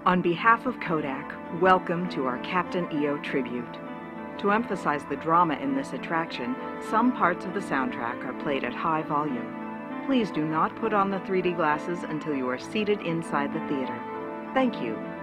On behalf of Kodak, welcome to our Captain EO tribute. To emphasize the drama in this attraction, some parts of the soundtrack are played at high volume. Please do not put on the 3D glasses until you are seated inside the theater. Thank you.